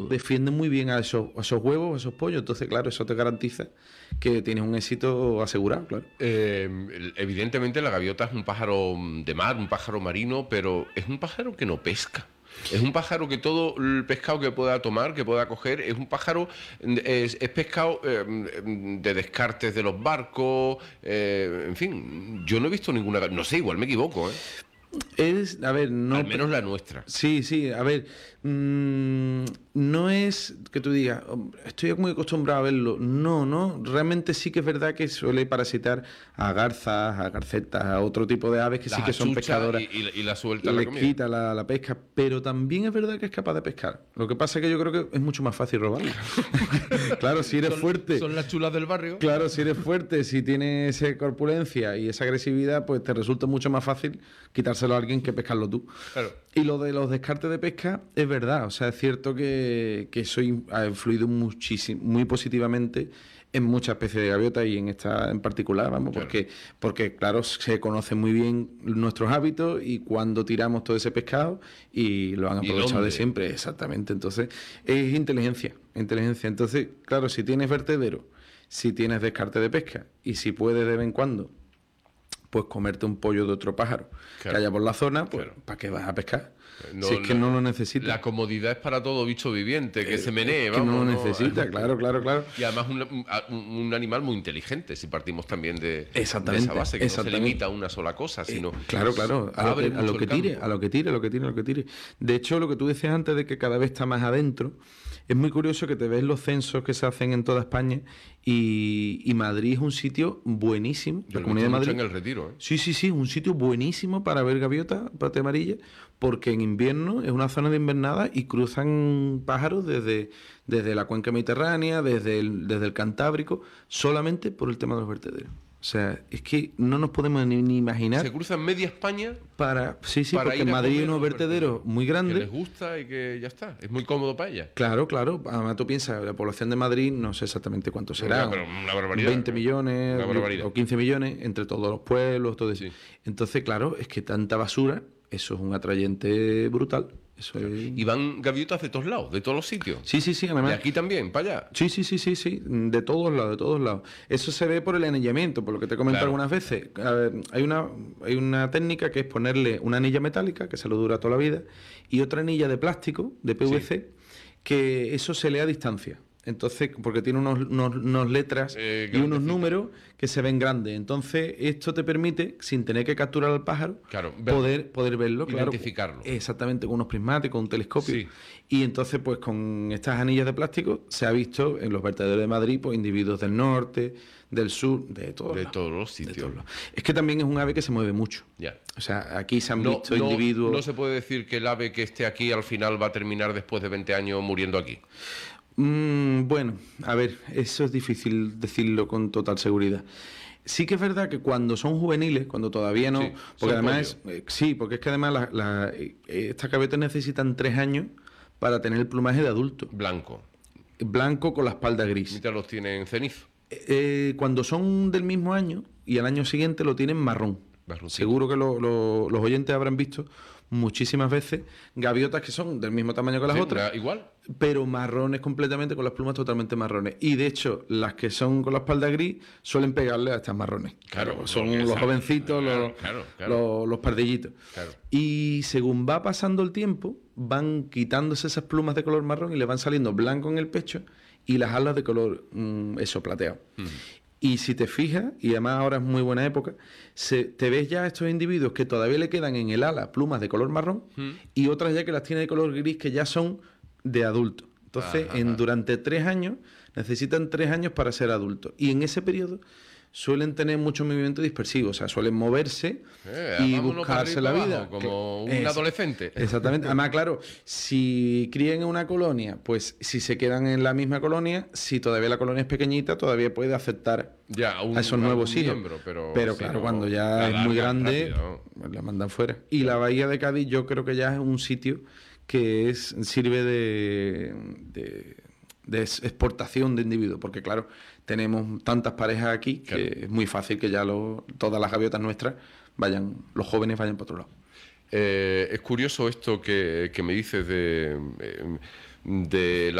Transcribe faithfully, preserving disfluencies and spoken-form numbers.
defienden muy bien a esos, a esos huevos, a esos pollos. Entonces, claro, eso te garantiza que tienes un éxito asegurado, claro. Eh, evidentemente la gaviota es un pájaro de mar, un pájaro marino, pero es un pájaro que no pesca. Es un pájaro que todo el pescado que pueda tomar, que pueda coger, es un pájaro, es, es pescado eh, de descartes de los barcos, eh, en fin, yo no he visto ninguna, no sé, igual me equivoco, ¿eh? Es, a ver, no... Al menos la nuestra. Sí, sí, a ver, mmm, no es que tú digas, estoy muy acostumbrado a verlo. No, no, realmente sí que es verdad que suele parasitar a garzas, a garcetas, a otro tipo de aves que Las sí que son achucha pescadoras. Y, y, y la suelta le la comida. quita la, la pesca, pero también es verdad que es capaz de pescar. Lo que pasa es que yo creo que es mucho más fácil robarlo. Claro, si eres son, fuerte. Son las chulas del barrio. Claro, si eres fuerte, si tienes esa corpulencia y esa agresividad, pues te resulta mucho más fácil quitárselo a alguien que pescarlo tú. Claro. Y lo de los descartes de pesca es verdad, o sea, es cierto que, que eso ha influido muchísimo, muy positivamente en muchas especies de gaviota y en esta en particular, vamos, claro. porque, porque claro, se conocen muy bien nuestros hábitos y cuando tiramos todo ese pescado y lo han aprovechado de siempre, exactamente. Entonces, es inteligencia, inteligencia. Entonces, claro, si tienes vertedero, si tienes descarte de pesca y si puedes de vez en cuando pues comerte un pollo de otro pájaro claro. que haya por la zona, pues claro. ¿para qué vas a pescar? No, si es que no, no lo necesitas. La comodidad es para todo bicho viviente, que eh, se menee, vamos. Que no lo ¿no? necesita, claro, claro, claro. Y además un, un, un animal muy inteligente, si partimos también de, de esa base, que no se limita a una sola cosa, sino... Eh, claro, claro, a lo, que, a lo que tire, campo. a lo que tire, a lo que tire, a lo que tire. De hecho, lo que tú decías antes de que cada vez está más adentro, es muy curioso que te ves los censos que se hacen en toda España y, y Madrid es un sitio buenísimo. La Comunidad de Madrid. En el Retiro, ¿eh? Sí, sí, sí, un sitio buenísimo para ver gaviota, pate amarilla, porque en invierno es una zona de invernada y cruzan pájaros desde, desde la cuenca mediterránea, desde el, desde el Cantábrico, solamente por el tema de los vertederos. O sea, es que no nos podemos ni, ni imaginar. Se cruzan media España para sí, sí, para porque en Madrid hay unos vertederos muy grandes. Que les gusta y que ya está. Es muy cómodo para ellas. Claro, claro. Además tú piensas, la población de Madrid, no sé exactamente cuánto será. No, pero una barbaridad. veinte millones o quince millones entre todos los pueblos, todo eso. Sí. Entonces, claro, es que tanta basura, eso es un atrayente brutal. Eso es... Y van gaviotas de todos lados, de todos los sitios. Sí, sí, sí. Además, ¿de aquí también, para allá? Sí, sí, sí, sí, sí. De todos lados, de todos lados. Eso se ve por el anillamiento, por lo que te he comentado claro. algunas veces. A ver, hay una hay una técnica que es ponerle una anilla metálica, que se lo dura toda la vida, y otra anilla de plástico, de P V C, sí. que eso se lee a distancia. Entonces, porque tiene unos, unos, unos letras eh, y unos números que se ven grandes. Entonces, esto te permite, sin tener que capturar al pájaro, claro, ver, poder, poder verlo. Identificarlo. Claro, exactamente, con unos prismáticos, un telescopio. Sí. Y entonces, pues con estas anillas de plástico, se ha visto en los vertederos de Madrid, pues individuos del norte, del sur, de todos De lados, todos los sitios. Todos los. Es que también es un ave que se mueve mucho. Ya. O sea, aquí se han no, visto no, individuos... No se puede decir que el ave que esté aquí al final va a terminar después de veinte años muriendo aquí. Mm, bueno, a ver, eso es difícil decirlo con total seguridad. Sí que es verdad que cuando son juveniles, cuando todavía no... Sí, porque además, eh, sí, porque es que además la, la, eh, estas gaviotas necesitan tres años para tener el plumaje de adulto. Blanco. Blanco con la espalda gris. Mitad los tienen cenizo. Eh, cuando son del mismo año y al año siguiente lo tienen marrón. Marroncito. Seguro que lo, lo, los oyentes habrán visto muchísimas veces gaviotas que son del mismo tamaño que las sí, otras, igual, pero marrones completamente, con las plumas totalmente marrones. Y de hecho, las que son con la espalda gris suelen pegarle a estas marrones. Claro, claro son los jovencitos, claro, los, claro, claro. los, los pardillitos. Claro. Y según va pasando el tiempo, van quitándose esas plumas de color marrón y le van saliendo blanco en el pecho y las alas de color mmm, eso, plateado. Mm. Y si te fijas, y además ahora es muy buena época, se, te ves ya estos individuos que todavía le quedan en el ala plumas de color marrón mm. y otras ya que las tiene de color gris que ya son de adulto. Entonces, ajá, en, durante tres años, necesitan tres años para ser adultos. Y en ese periodo suelen tener mucho movimiento dispersivo, o sea, suelen moverse eh, y buscarse la vida. Abajo, como que, un es, adolescente. Exactamente. Además, claro, si crían en una colonia, pues si se quedan en la misma colonia, si todavía la colonia es pequeñita, todavía puede aceptar ya, un, a esos nuevos hijos. Miembro, pero pero sí, claro, no, cuando ya es muy grande, rápido. la mandan fuera. Y la bahía de Cádiz yo creo que ya es un sitio que es sirve de... de de exportación de individuos, porque claro, tenemos tantas parejas aquí que claro. es muy fácil que ya lo, todas las gaviotas nuestras vayan, los jóvenes vayan para otro lado. Eh, es curioso esto que, que me dices de, de la